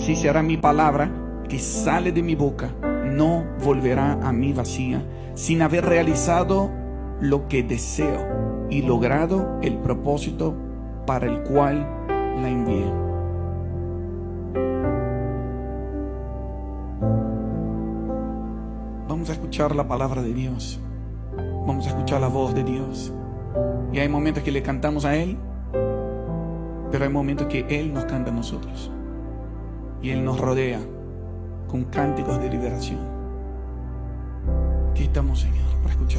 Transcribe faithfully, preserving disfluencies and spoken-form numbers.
así será mi palabra que sale de mi boca. No volverá a mí vacía, sin haber realizado lo que deseo y logrado el propósito para el cual la envié. Vamos a escuchar la palabra de Dios. Vamos a escuchar la voz de Dios. Y hay momentos que le cantamos a Él, pero hay momentos que Él nos canta a nosotros. Y Él nos rodea con cánticos de liberación. Aquí estamos, Señor, para escuchar.